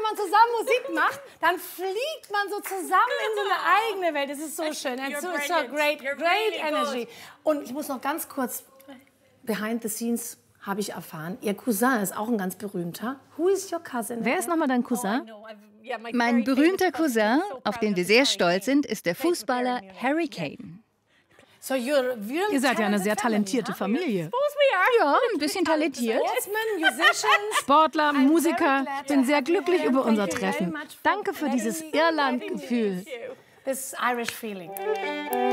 man zusammen Musik macht, dann fliegt man so zusammen in so eine eigene Welt. Das ist so schön. And so great energy. Und ich muss noch ganz kurz, behind the scenes habe ich erfahren, Ihr Cousin ist auch ein ganz berühmter. Who is your cousin? Wer ist nochmal dein Cousin? Mein berühmter Cousin, auf den wir sehr stolz sind, ist der Fußballer Harry Kane. Ihr seid ja eine sehr talentierte Familie. Ja, ein bisschen talentiert. Sportler, Musiker. Ich bin sehr glücklich über unser Treffen. Danke für dieses Irland-Gefühl. This Irish feeling.